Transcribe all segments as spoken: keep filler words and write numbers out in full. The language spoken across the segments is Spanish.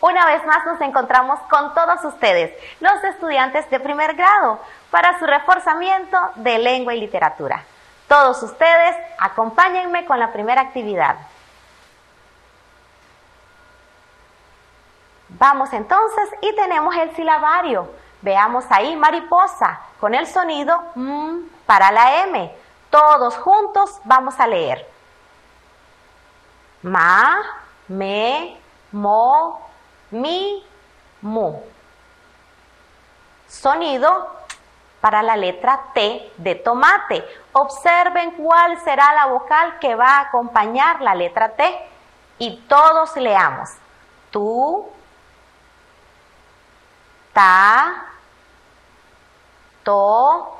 Una vez más nos encontramos con todos ustedes, los estudiantes de primer grado, para su reforzamiento de lengua y literatura. Todos ustedes, acompáñenme con la primera actividad. Vamos entonces y tenemos el silabario. Veamos ahí mariposa, con el sonido M para la M. Todos juntos vamos a leer. Ma, me, mo, mi, mu. Sonido para la letra T de tomate. Observen cuál será la vocal que va a acompañar la letra T. Y todos leamos. Tu, ta, to,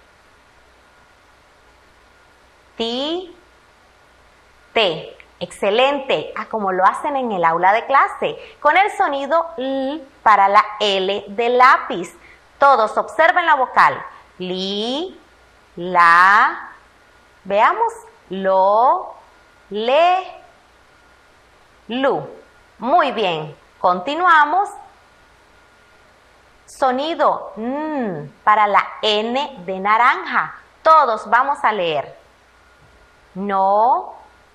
ti, te. Excelente, ah, como lo hacen en el aula de clase, con el sonido L para la L de lápiz. Todos observen la vocal. Li, la, veamos, lo, le, lu. Muy bien, continuamos. Sonido N para la N de naranja. Todos vamos a leer. No,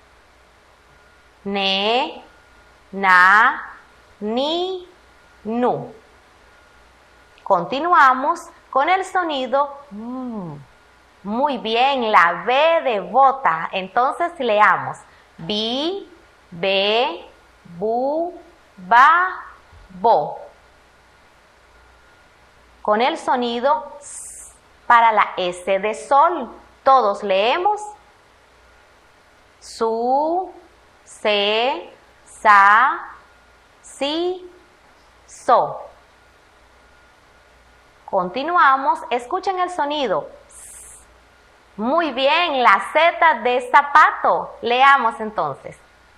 ne, na, ni, nu. Continuamos con el sonido M. Muy bien, la B de bota. Entonces leamos. Bi, be, bu, ba, bo. Con el sonido S para la S de sol. Todos leemos. Su, se, sa, si, so. Continuamos, escuchen el sonido. Muy bien, la Z de zapato. Leamos entonces.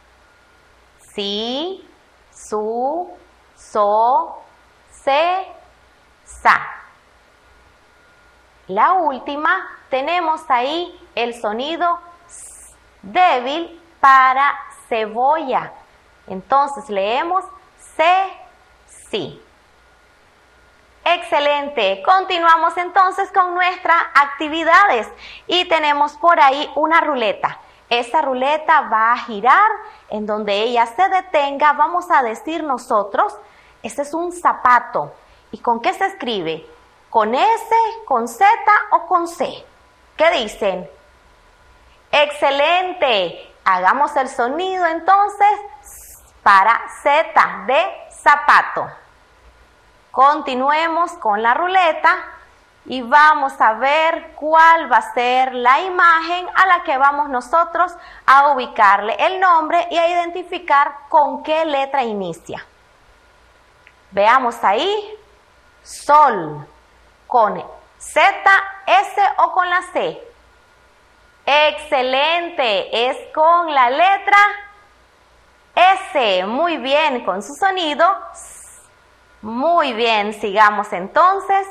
Si, su, so, se, sa. La última, tenemos ahí el sonido S débil para cebolla. Entonces leemos se, si. Excelente. Continuamos entonces con nuestras actividades y tenemos por ahí una ruleta. Esa ruleta va a girar. En donde ella se detenga vamos a decir nosotros, este es un zapato. ¿Y con qué se escribe? ¿Con S, con Z o con C? ¿Qué dicen? Excelente. Hagamos el sonido entonces para Z de zapato. Continuemos con la ruleta y vamos a ver cuál va a ser la imagen a la que vamos nosotros a ubicarle el nombre y a identificar con qué letra inicia. Veamos ahí, sol, con Z, S o con la C. Excelente, es con la letra S. Muy bien, con su sonido. Muy bien, sigamos entonces.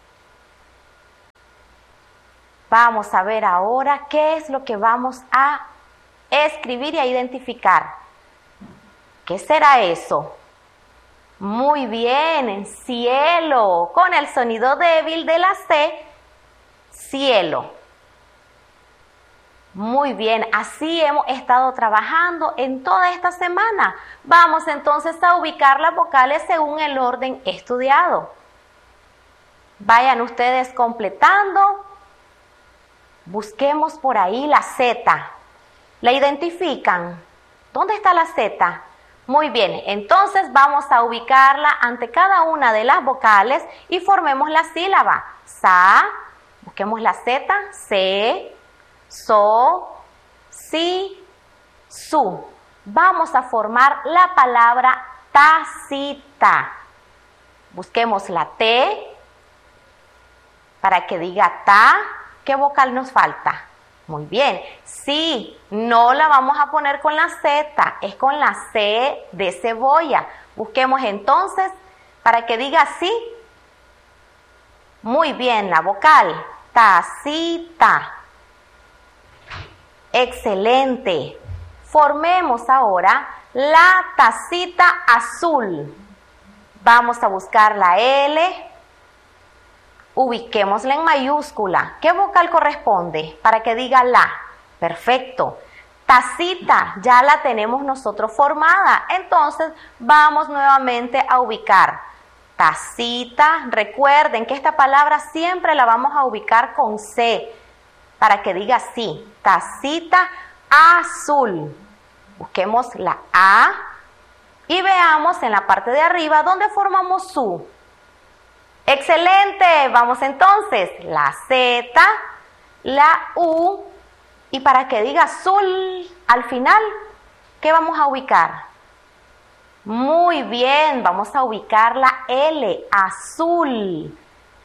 Vamos a ver ahora qué es lo que vamos a escribir y a identificar. ¿Qué será eso? Muy bien, cielo, con el sonido débil de la C, cielo. Muy bien, así hemos estado trabajando en toda esta semana. Vamos entonces a ubicar las vocales según el orden estudiado. Vayan ustedes completando. Busquemos por ahí la Z. ¿La identifican? ¿Dónde está la Z? Muy bien, entonces vamos a ubicarla ante cada una de las vocales y formemos la sílaba. Sa, busquemos la Z, se, so, si, su. Vamos a formar la palabra tacita. Busquemos la T para que diga ta. ¿Qué vocal nos falta? Muy bien. Sí, no la vamos a poner con la Z, es con la C de cebolla. Busquemos entonces para que diga sí. Muy bien, la vocal tacita. Excelente. Formemos ahora la tacita azul. Vamos a buscar la L. Ubiquémosla en mayúscula. ¿Qué vocal corresponde? Para que diga la. Perfecto. Tacita, ya la tenemos nosotros formada. Entonces, vamos nuevamente a ubicar. Tacita, recuerden que esta palabra siempre la vamos a ubicar con C. Para que diga así. Tacita azul. Busquemos la A. Y veamos en la parte de arriba donde formamos su. ¡Excelente! Vamos entonces, la Z, la U, y para que diga azul al final, ¿qué vamos a ubicar? Muy bien, vamos a ubicar la L, azul.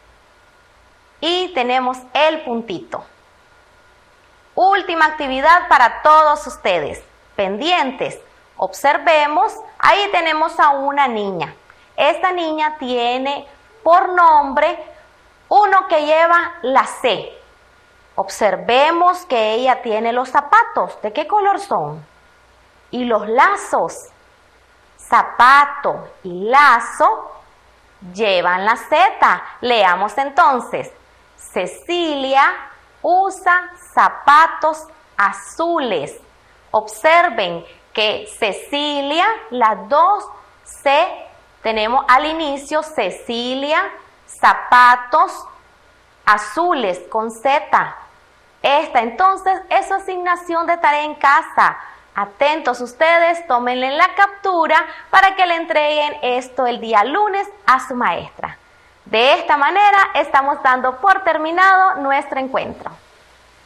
Y tenemos el puntito. Última actividad para todos ustedes, pendientes. Observemos, ahí tenemos a una niña. Esta niña tiene por nombre uno que lleva la C. Observemos que ella tiene los zapatos. ¿De qué color son? Y los lazos. Zapato y lazo llevan la Z. Leamos entonces. Cecilia usa zapatos azules. Observen que Cecilia, las dos C, tenemos al inicio Cecilia, zapatos azules con Z. Esta entonces es su asignación de tarea en casa. Atentos ustedes, tómenle la captura para que le entreguen esto el día lunes a su maestra. De esta manera estamos dando por terminado nuestro encuentro.